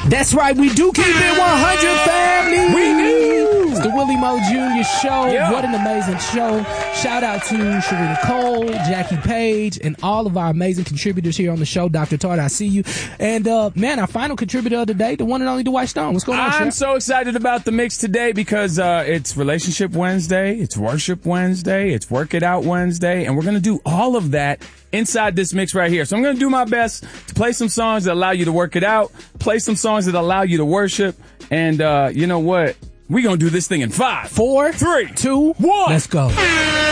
That's right, we do keep it 100, family. We do. It's the Willie Mo Jr. Show. Yeah. What an amazing show. Shout out to Sharita Cole, Jackie Page, and all of our amazing contributors here on the show. Dr. Tart, I see you. And, man, our final contributor of the day, the one and only Dwight Stone. What's going on, I'm Chef? so excited about the mix today because it's Relationship Wednesday, it's Worship Wednesday, it's Work It Out Wednesday, and we're going to do all of that inside this mix right here. So I'm going to do my best to play some songs that allow you to work it out, play some songs that allow you to worship, and you know what? We're going to do this thing in 5, 4, 3, 2, 1. Let's go.